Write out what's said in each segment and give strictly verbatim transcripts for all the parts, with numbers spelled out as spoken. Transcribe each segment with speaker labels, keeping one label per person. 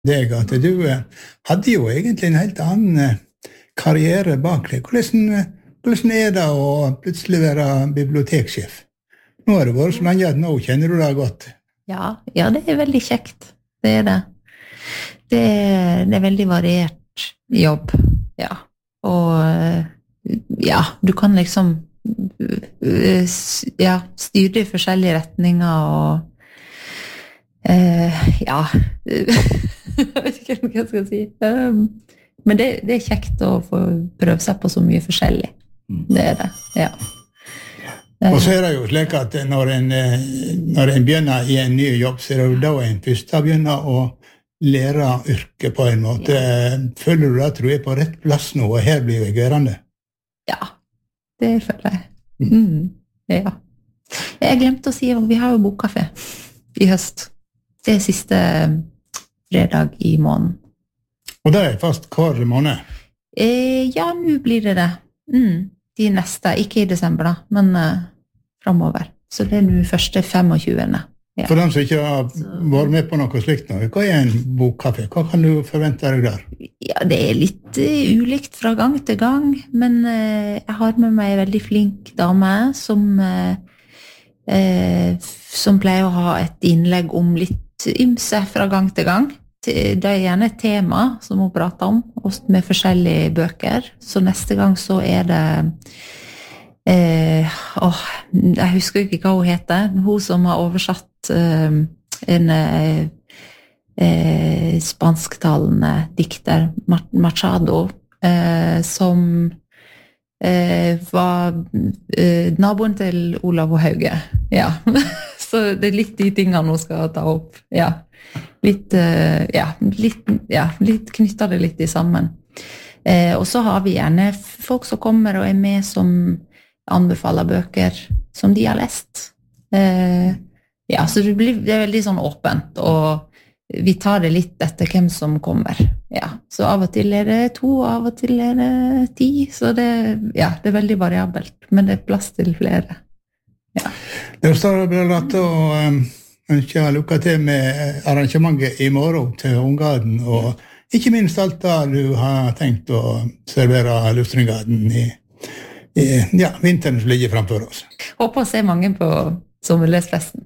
Speaker 1: deg at du hadde jo egentlig en helt annen karriere bak deg. Hvordan, hvordan er det å plutselig være biblioteksjef? Nå har det vært så lenge at nå kjenner du det godt.
Speaker 2: Ja, ja, det er veldig kjekt. Det er det. Det er, det er veldig variert jobb, ja. Og ja, du kan liksom ja, styre i forskjellige retninger og Uh, ja, jeg vet ikke hva jeg skal si. Um, men det, det er kjekt å få prøve seg på så mye forskjellig. Det er det, ja.
Speaker 1: Og så er det jo slik at når en, når en begynner i en ny jobb, så er det jo da en først begynner å lære yrket på en måte. Ja. Føler du at du er på rett plass nå, og her blir jeg gørende?
Speaker 2: Ja, det føler jeg. Mm, ja. Jeg glemte å si at vi har jo bokkafé i høst. Det er siste fredag i måneden.
Speaker 1: Og det er fast hver måned?
Speaker 2: Eh, ja, nå blir det det. Mm, de neste, ikke i desember da, men uh, fremover. Så det er nå første femogtjuende. Ja.
Speaker 1: For dem som ikke har vært med på noe slikt nå, hva er en bokkafé? Hva kan du forvente deg der?
Speaker 2: Ja, det er litt uh, ulikt fra gang til gang, men uh, jeg har med meg en veldig flink dame som, uh, uh, som pleier å ha et innlegg om litt ymse fra gang til gang. Det er gjerne et tema som hun prater om, med forskjellige bøker. Så neste gang så er det eh, åh, jeg husker ikke hva hun heter. Hun som har oversatt eh, en eh, spansktalende dikter, Machado, eh, som eh, var eh, naboen til Olav og Hauge. Ja. Så det er litt de tingene hun skal ta opp. Ja, litt, uh, ja, litt, ja, litt knytter det litt i sammen. Eh, og så har vi gjerne folk som kommer og er med som anbefaler bøker som de har lest. Eh, ja, så det, blir, det er veldig sånn åpent, og vi tar det litt etter hvem som kommer. Ja, så av og til er det to, av og til er det ti, så det, ja, det er veldig variabelt, men det er plass til flere. Ja.
Speaker 1: Det står bra til å um, ønske lykke til med arrangementet i morgen til Unggarden, og ikke minst alt det du har tenkt å servere Lutringgarden i, i ja, vinteren som ligger framfor oss.
Speaker 2: Håper å se mange på sommerlesfesten.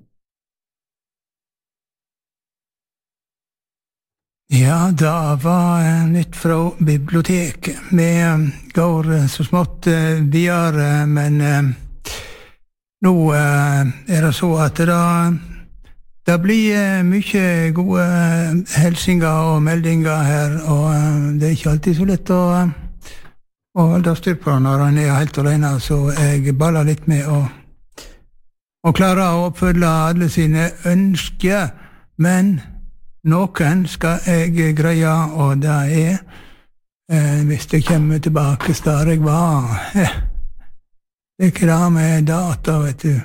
Speaker 1: Ja, da var nytt fra biblioteket. Vi går så smått videre, men nå uh, er det så at det, det blir uh, mye gode helsinger og meldinger her, og uh, det er ikke alltid så lett å, uh, å holde styr på når han er helt alene, så jeg baller litt med å, å klare å oppfylle alle sine ønsker, men noen skal jeg greie, og det er uh, hvis jeg kommer tilbake der jeg var. Uh, Det er ikke det med data, vet du.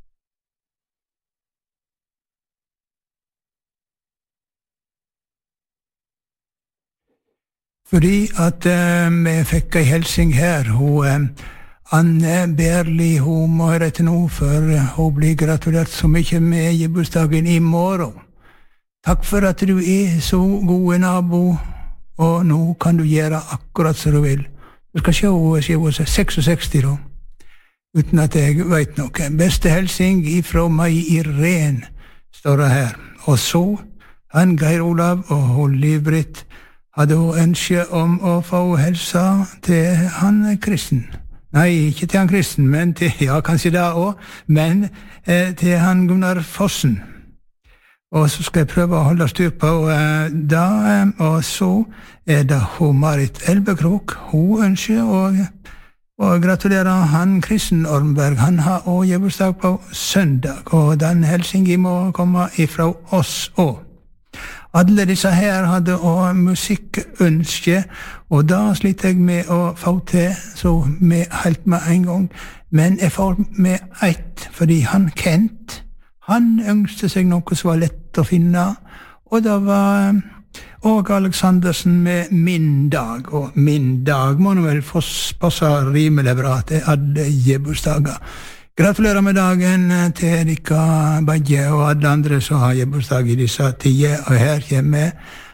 Speaker 1: Fordi at uh, vi fikk en helsing her, hun, uh, Anne Berli, hun må høre etter nå, for uh, hun blir gratulert så mye med gebursdagen i morgen. Takk for at du er så gode nabo, og nå kan du gjøre akkurat som du vil. Du skal se henne, hun er seksogseksti da. Uten at jeg vet noe. Beste helsing ifra meg i Ren, står det her. Og så, han Geir Olav og hun Liv-Britt hadde hun ønske om å få helsa til han Kristen. Nei, ikke til han Kristen, men til, ja, kanskje det også, men eh, til han Gunnar Fossen. Og så skal jeg prøve å holde styr på eh, det, eh, og så er det hun Marit Elbekrok, hun ønsker å Og gratulerer han Kristen Ormberg, han har også gebursdag på søndag, og den helsingen må komme ifra oss også. Alle disse her hadde også musikkønske, og da sliter jeg med å få til, så med helt med en gang. Men jeg får med ett, fordi han Kent, han ønskte seg noe som var lett å finne, og det var Åge Aleksandersen med Min dag, og Min dag må nå vel passe rimelig bra til alle gebursdager. Gratulerer med dagen til dere begge og alle andre som har gebursdag i disse tider, og her kommer